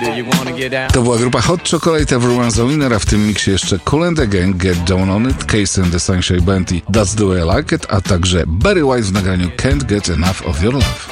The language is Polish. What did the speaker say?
To była grupa Hot Chocolate, Everyone's a Winner, a w tym miksie jeszcze Kool and the Gang, Get Down on It, Case and the Sunshine Band i That's the Way I Like It, a także Barry White w nagraniu Can't Get Enough of Your Love.